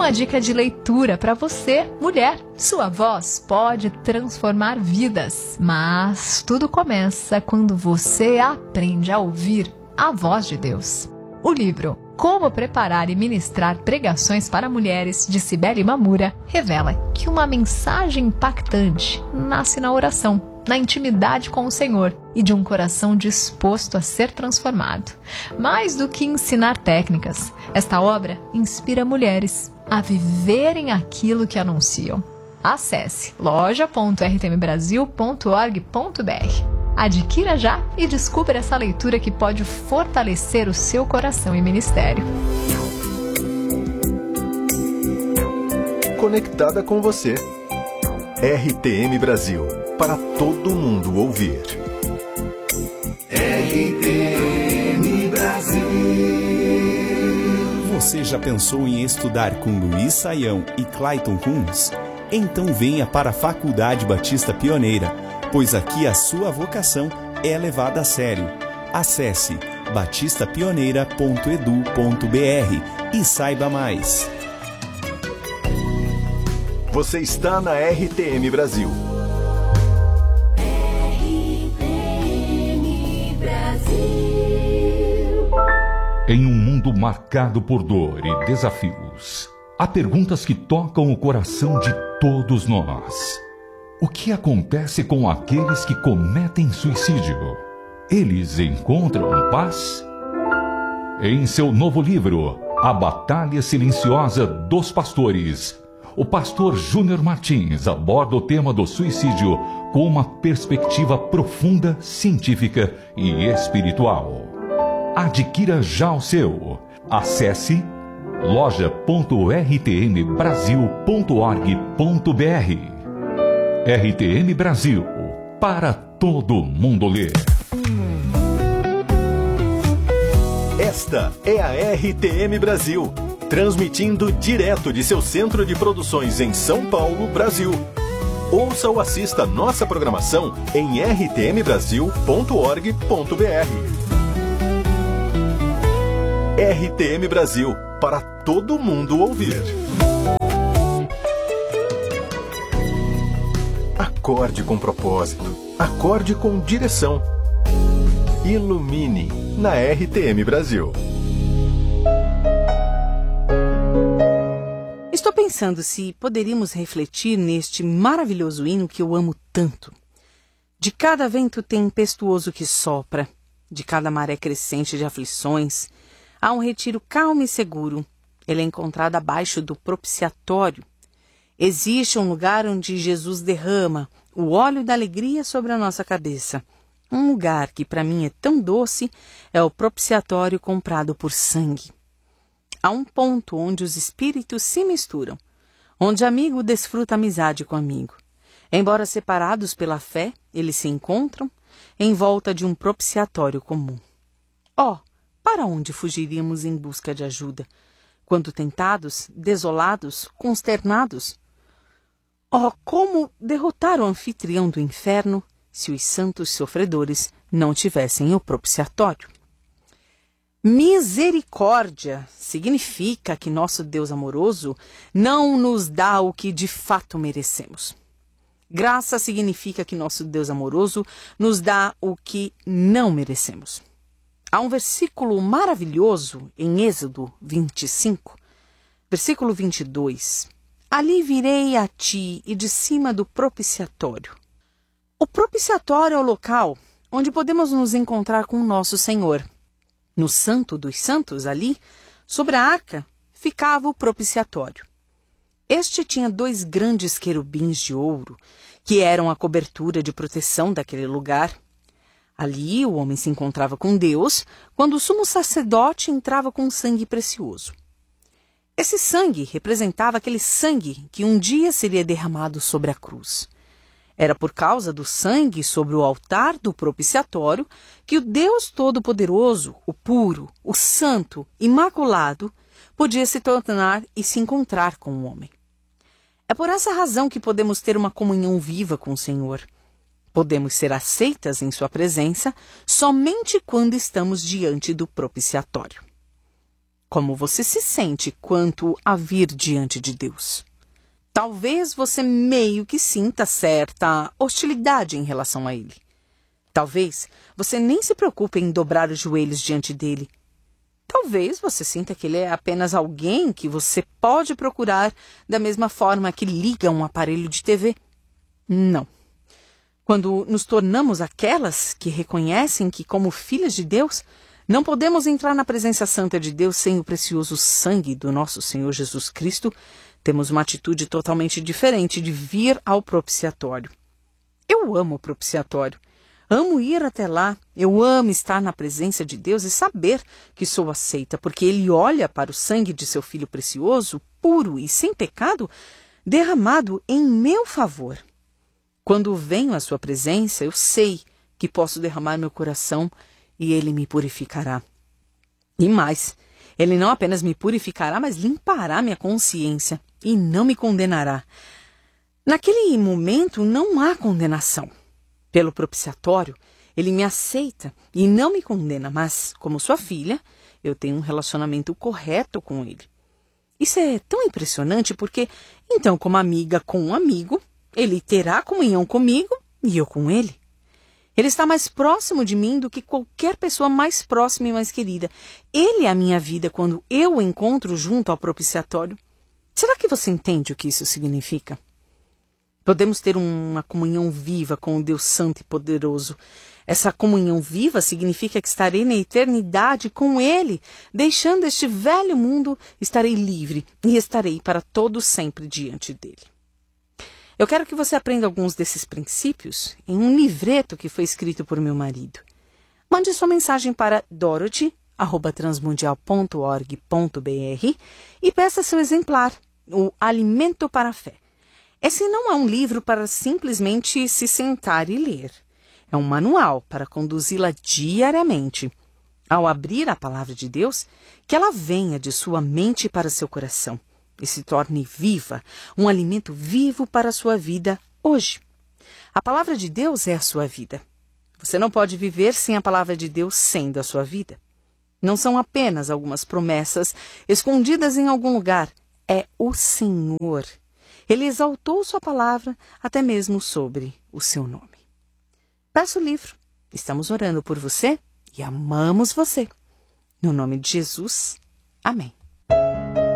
uma dica de leitura para você, mulher. Sua voz pode transformar vidas, mas tudo começa quando você aprende a ouvir a voz de Deus. O livro Como Preparar e Ministrar Pregações para Mulheres, de Cibele Mamura, revela que uma mensagem impactante nasce na oração, na intimidade com o Senhor e de um coração disposto a ser transformado. Mais do que ensinar técnicas, esta obra inspira mulheres a viverem aquilo que anunciam. Acesse loja.rtmbrasil.org.br. Adquira já e descubra essa leitura que pode fortalecer o seu coração e ministério. Conectada com você. RTM Brasil, para todo mundo ouvir. RTM Brasil. Você já pensou em estudar com Luiz Saião e Clayton Kunz? Então venha para a Faculdade Batista Pioneira, pois aqui a sua vocação é levada a sério. Acesse batistapioneira.edu.br e saiba mais. Você está na RTM Brasil. RTM Brasil. Em um mundo marcado por dor e desafios, há perguntas que tocam o coração de todos nós. O que acontece com aqueles que cometem suicídio? Eles encontram paz? Em seu novo livro, A Batalha Silenciosa dos Pastores, o pastor Júnior Martins aborda o tema do suicídio com uma perspectiva profunda, científica e espiritual. Adquira já o seu. Acesse loja.rtmbrasil.org.br. RTM Brasil, para todo mundo ler. Esta é a RTM Brasil, transmitindo direto de seu centro de produções em São Paulo, Brasil. Ouça ou assista nossa programação em rtmbrasil.org.br. RTM Brasil, para todo mundo ouvir. Acorde com propósito. Acorde com direção. Ilumine na RTM Brasil. Estou pensando se poderíamos refletir neste maravilhoso hino que eu amo tanto. De cada vento tempestuoso que sopra, de cada maré crescente de aflições, há um retiro calmo e seguro. Ele é encontrado abaixo do propiciatório. Existe um lugar onde Jesus derrama o óleo da alegria sobre a nossa cabeça. Um lugar que para mim é tão doce é o propiciatório comprado por sangue. Há um ponto onde os espíritos se misturam, onde amigo desfruta amizade com amigo. Embora separados pela fé, eles se encontram em volta de um propiciatório comum. Para onde fugiríamos em busca de ajuda? Quando tentados, desolados, consternados? Como derrotar o anfitrião do inferno se os santos sofredores não tivessem o propiciatório? Misericórdia significa que nosso Deus amoroso não nos dá o que de fato merecemos. Graça significa que nosso Deus amoroso nos dá o que não merecemos. Há um versículo maravilhoso em Êxodo 25, versículo 22. Ali virei a ti e de cima do propiciatório. O propiciatório é o local onde podemos nos encontrar com o nosso Senhor. No Santo dos Santos, ali, sobre a arca, ficava o propiciatório. Este tinha 2 grandes querubins de ouro, que eram a cobertura de proteção daquele lugar. Ali o homem se encontrava com Deus, quando o sumo sacerdote entrava com sangue precioso. Esse sangue representava aquele sangue que um dia seria derramado sobre a cruz. Era por causa do sangue sobre o altar do propiciatório que o Deus Todo-Poderoso, o puro, o santo, imaculado, podia se tornar e se encontrar com o homem. É por essa razão que podemos ter uma comunhão viva com o Senhor. Podemos ser aceitas em sua presença somente quando estamos diante do propiciatório. Como você se sente quanto a vir diante de Deus? Talvez você meio que sinta certa hostilidade em relação a Ele. Talvez você nem se preocupe em dobrar os joelhos diante dele. Talvez você sinta que ele é apenas alguém que você pode procurar da mesma forma que liga um aparelho de TV. Não. Quando nos tornamos aquelas que reconhecem que, como filhas de Deus, não podemos entrar na presença santa de Deus sem o precioso sangue do nosso Senhor Jesus Cristo, temos uma atitude totalmente diferente de vir ao propiciatório. Eu amo o propiciatório. Amo ir até lá. Eu amo estar na presença de Deus e saber que sou aceita, porque Ele olha para o sangue de seu Filho precioso, puro e sem pecado, derramado em meu favor. Quando venho à sua presença, eu sei que posso derramar meu coração e Ele me purificará. E mais, Ele não apenas me purificará, mas limpará minha consciência e não me condenará. Naquele momento não há condenação. Pelo propiciatório, Ele me aceita e não me condena, mas, como sua filha, eu tenho um relacionamento correto com Ele. Isso é tão impressionante porque, então, como amiga com um amigo, Ele terá comunhão comigo e eu com Ele. Ele está mais próximo de mim do que qualquer pessoa mais próxima e mais querida. Ele é a minha vida quando eu o encontro junto ao propiciatório. Será que você entende o que isso significa? Podemos ter uma comunhão viva com o Deus Santo e Poderoso. Essa comunhão viva significa que estarei na eternidade com Ele. Deixando este velho mundo, estarei livre e estarei para todo sempre diante dele. Eu quero que você aprenda alguns desses princípios em um livreto que foi escrito por meu marido. Mande sua mensagem para dorothy@transmundial.org.br e peça seu exemplar, o Alimento para a Fé. Esse não é um livro para simplesmente se sentar e ler. É um manual para conduzi-la diariamente. Ao abrir a palavra de Deus, que ela venha de sua mente para seu coração e se torne viva, um alimento vivo para a sua vida hoje. A palavra de Deus é a sua vida. Você não pode viver sem a palavra de Deus sendo a sua vida. Não são apenas algumas promessas escondidas em algum lugar. É o Senhor. Ele exaltou sua palavra até mesmo sobre o seu nome. Peça o livro. Estamos orando por você e amamos você. No nome de Jesus. Amém.